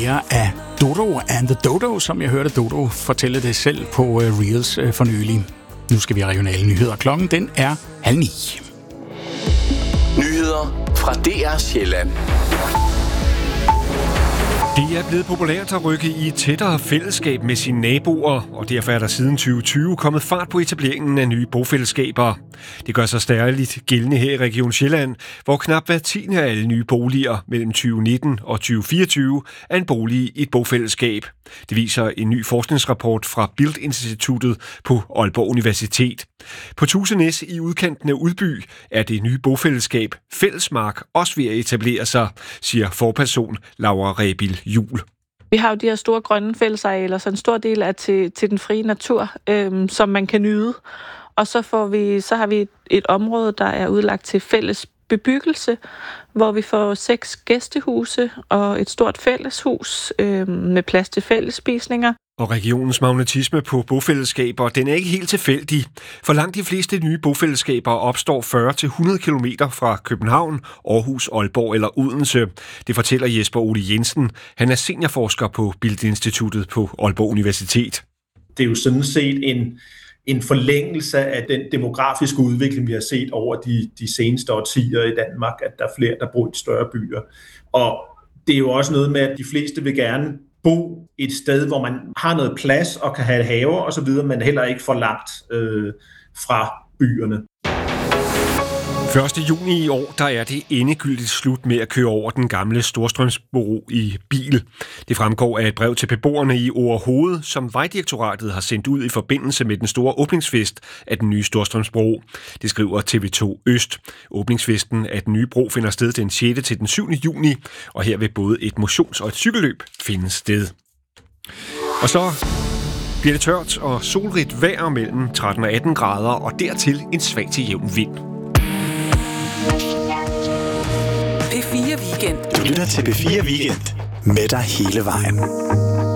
mere af Dodo and the Dodo, som jeg hørte Dodo fortælle det selv på Reels for nylig. Nu skal vi have regionale nyheder. Klokken den er 8:30. Nyheder fra DR Sjælland. Det er blevet populært at rykke i et tættere fællesskab med sine naboer, og derfor er der siden 2020 kommet fart på etableringen af nye bofællesskaber. Det gør sig særligt gældende her i Region Sjælland, hvor knap hver 10. af alle nye boliger mellem 2019 og 2024 er en bolig i et bofællesskab. Det viser en ny forskningsrapport fra Bild-instituttet på Aalborg Universitet. På Tusenæs i udkanten af Udby er det nye bofællesskab Fællesmark også ved at etablere sig, siger forperson Laura Rebild Juhl. Vi har jo de her store grønne fællesarealer, så en stor del er til den frie natur, som man kan nyde. Og så har vi et område, der er udlagt til fælles bebyggelse, hvor vi får 6 gæstehuse og et stort fælleshus med plads til fællesspisninger. Og regionens magnetisme på bofællesskaber, den er ikke helt tilfældig. For langt de fleste nye bofællesskaber opstår 40-100 km fra København, Aarhus, Aalborg eller Odense. Det fortæller Jesper Ole Jensen. Han er seniorforsker på Bild-instituttet på Aalborg Universitet. Det er jo sådan set en forlængelse af den demografiske udvikling, vi har set over de seneste årtier i Danmark, at der er flere, der bor i større byer. Og det er jo også noget med, at de fleste vil gerne bo et sted, hvor man har noget plads og kan have haver og så videre, men heller ikke for langt fra byerne. 1. juni i år, der er det endegyldigt slut med at køre over den gamle Storstrømsbro i bil. Det fremgår af et brev til beboerne i Orehoved, som Vejdirektoratet har sendt ud i forbindelse med den store åbningsfest af den nye Storstrømsbro. Det skriver TV2 Øst. Åbningsfesten af den nye bro finder sted den 6. til den 7. juni, og her vil både et motions- og et cykelløb finde sted. Og så bliver det tørt og solrigt vejr mellem 13 og 18 grader, og dertil en svag til jævn vind. P4 Weekend. Du lytter til P4 Weekend med dig hele vejen.